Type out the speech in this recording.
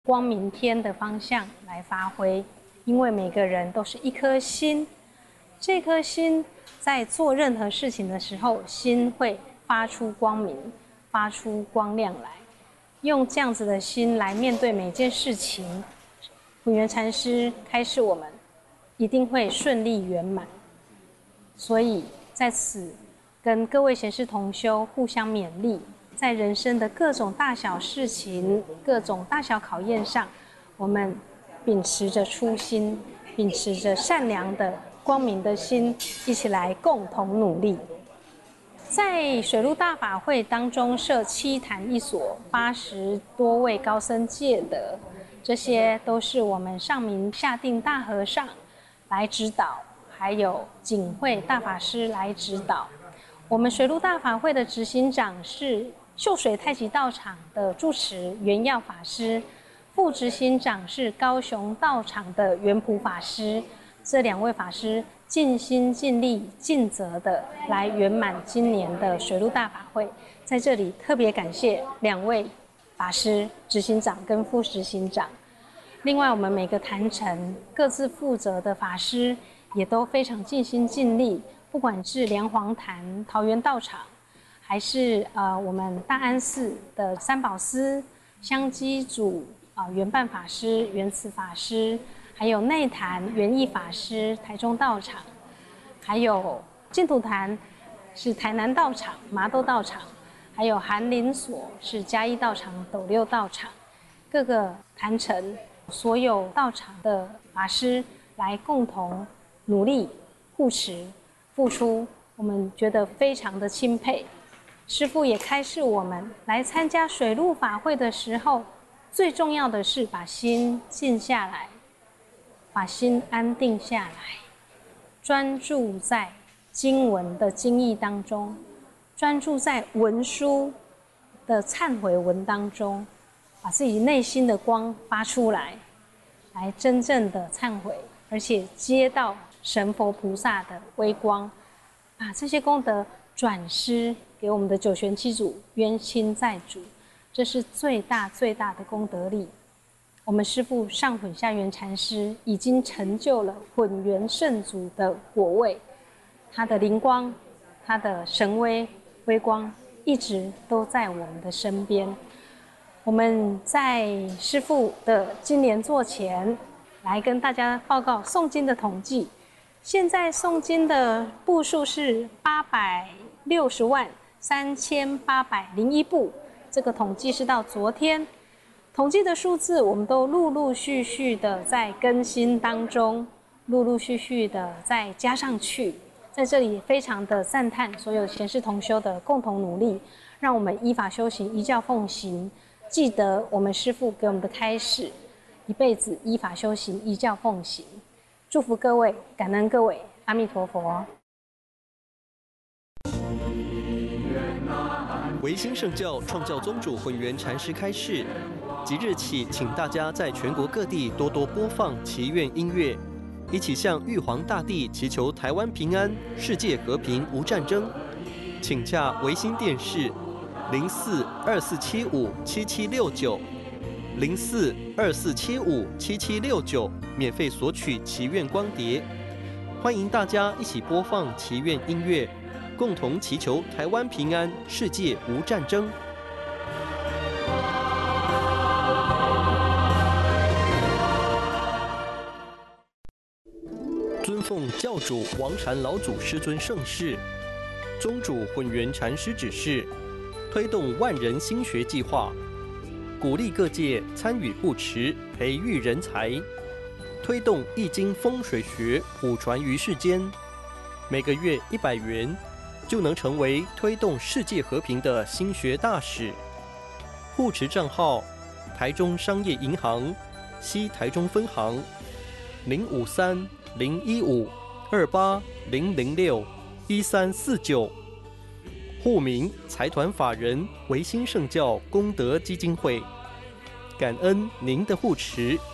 光明天的方向来发挥，因为每个人都是一颗心，这颗心在做任何事情的时候，心会发出光明，发出光亮来。用这样子的心来面对每件事情，混元禅师开示我们，一定会顺利圆满。所以在此跟各位贤士同修互相勉励，在人生的各种大小事情、各种大小考验上，我们秉持着初心，秉持着善良的光明的心，一起来共同努力。在水陆大法会当中设7坛1所，80多位高僧戒德，这些都是我们上明下定大和尚来指导，还有景慧大法师来指导。我们水陆大法会的执行长是秀水太极道场的住持圆耀法师，副执行长是高雄道场的圆普法师。这2位法师尽心尽力尽责的来圆满今年的水陆大法会，在这里特别感谢2位法师，执行长跟副执行长。另外我们每个坛城各自负责的法师也都非常尽心尽力，不管是梁皇坛桃园道场，还是我们大安寺的三宝司香积祖圆办法师、圆慈法师，还有内坛圆义法师台中道场，还有净土坛是台南道场麻豆道场，还有寒林所是嘉义道场斗六道场，各个坛城所有道场的法师来共同努力护持付出，我们觉得非常的钦佩。师父也开示我们，来参加水陆法会的时候，最重要的是把心静下来，把心安定下来，专注在经文的经义当中，专注在文书的忏悔文当中，把自己内心的光发出来，来真正的忏悔，而且接到神佛菩萨的微光，把这些功德转施给我们的九玄七祖冤亲债主，这是最大最大的功德力。我们师父上混下圆禅师已经成就了混元圣祖的果位，他的灵光，他的神威微光一直都在我们的身边。我们在师父的今年座前来跟大家报告诵经的统计，现在诵经的部数是860万3801部，这个统计是到昨天。统计的数字我们都陆陆续续的在更新当中，陆陆续续的再加上去。在这里非常的赞叹所有贤士同修的共同努力，让我们依法修行，依教奉行，记得我们师父给我们的开示，一辈子依法修行，依教奉行。祝福各位，感恩各位，阿弥陀佛。 维新圣教创教宗主混元禅师开示，即日起，请大家在全国各地多多播放祈愿音乐，一起向玉皇大帝祈求台湾平安、世界和平无战争。请洽维新电视04247577690424757769，免费索取祈愿光碟。欢迎大家一起播放祈愿音乐，共同祈求台湾平安、世界无战争。尊奉教主王禅老祖师尊盛世，宗主混元禅师指示，推动万人兴学计划，鼓励各界参与护持，培育人才，推动易经风水学普传于世间。每个月100元，就能成为推动世界和平的兴学大使。护持账号：台中商业银行西台中分行053-015-28-006-1349，户名财团法人维新圣教功德基金会。感恩您的护持